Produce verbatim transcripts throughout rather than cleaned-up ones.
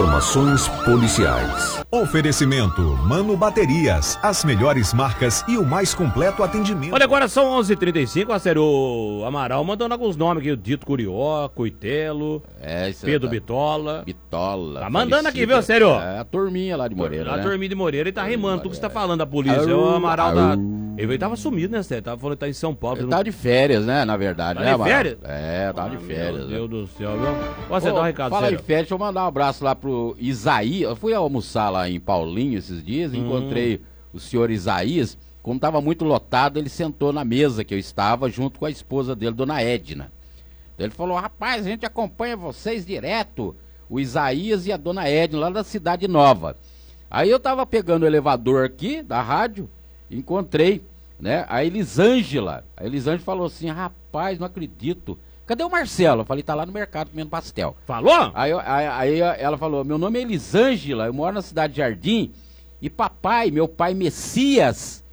Informações policiais. Oferecimento Mano Baterias, as melhores marcas e o mais completo atendimento. Olha, agora são onze e trinta e cinco, a sério, o Amaral mandando alguns nomes aqui, o Dito Curió, Coitelo, é, isso Pedro tá... Bitola. Bitola. Tá mandando aqui, viu, sério? É, a turminha lá de Moreira, A né? turminha de Moreira, ele tá rimando tudo que você tá falando da polícia. Au, o Amaral tá... au. Ele tava sumido, né, Sérgio? Tava falando que tá em São Paulo. Ele não... tá de férias, né, na verdade, tá né, de férias? É, tá ah, de férias. Meu Deus né? do céu, viu? Você Ô, dá um recado, fala sério. em férias, deixa eu mandar um abraço lá pro Isaías. Eu fui almoçar lá em Paulinho esses dias, hum. encontrei o senhor Isaías. Como tava muito lotado, ele sentou na mesa que eu estava junto com a esposa dele, dona Edna. Então ele falou, rapaz, a gente acompanha vocês direto, o Isaías e a dona Edna, lá da Cidade Nova. Aí eu tava pegando o elevador aqui, da rádio, encontrei, né, a Elisângela. A Elisângela falou assim, rapaz, não acredito. Cadê o Marcelo? Eu falei, tá lá no mercado comendo pastel. Falou? Aí, aí, aí ela falou, meu nome é Elisângela, eu moro na Cidade Jardim, e papai, meu pai Messias,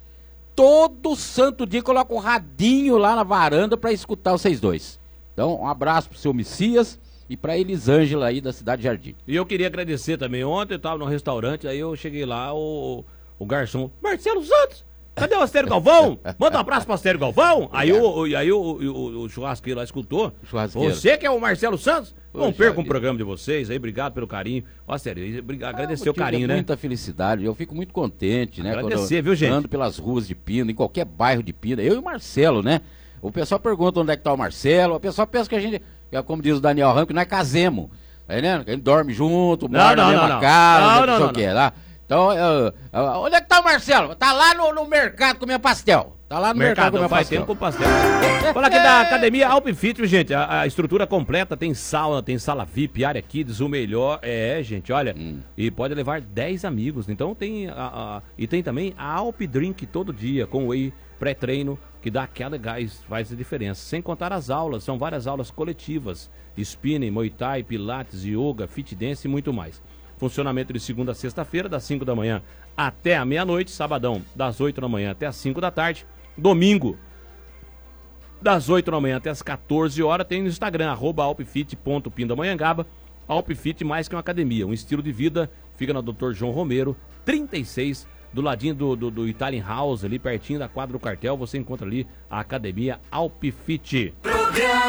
todo santo dia coloca o radinho lá na varanda pra escutar vocês dois. Então, um abraço pro seu Messias e pra Elisângela aí da Cidade Jardim. E eu queria agradecer também, ontem eu tava no restaurante, aí eu cheguei lá, o, o garçom, Marcelo Santos, cadê o Astério Galvão? Manda um abraço pro Astério Galvão. Aí, o, o, aí o, o, o churrasqueiro lá escutou. Churrasqueiro. Você que é o Marcelo Santos? Não Poxa perca um vida. programa de vocês aí, obrigado pelo carinho. Ó, sério, agradecer Ah, o carinho, né? Muita felicidade, eu fico muito contente, né? Agradecer, quando eu viu, gente? ando pelas ruas de Pina, em qualquer bairro de Pina, eu e o Marcelo, né? O pessoal pergunta onde é que tá o Marcelo, o pessoal pensa que a gente, como diz o Daniel Ramos, que nós casemos. Aí, né? A gente dorme junto, mora não, na mesma não, casa, não, não, não, sei não, o que, lá. Então, eu, eu, onde é que tá o Marcelo? Tá lá no, no mercado comendo pastel. Tá lá no mercado, Mercado, comendo faz pastel. tempo com pastel. Fala aqui da Academia Alpfit, viu, gente? A, a estrutura completa, tem sauna, tem sala V I P, área Kids, o melhor. É, gente, olha. Hum. E pode levar dez amigos. Então tem a, a, e tem também a Alp Drink todo dia, com whey, pré-treino, que dá aquela gás, faz a diferença. Sem contar as aulas, são várias aulas coletivas. Spinning, Muay Thai, Pilates, Yoga, Fit Dance e muito mais. Funcionamento de segunda a sexta-feira, das cinco da manhã até a meia-noite. Sabadão, das oito da manhã até as cinco da tarde. Domingo, das oito da manhã até as quatorze horas. Tem no Instagram, arroba alpfit ponto pindamonhangaba. Alpfit mais que uma academia, um estilo de vida. Fica na doutor João Romero, trinta e seis, do ladinho do, do, do Italian House, ali pertinho da quadra do quartel. Você encontra ali a Academia Alpfit. Programa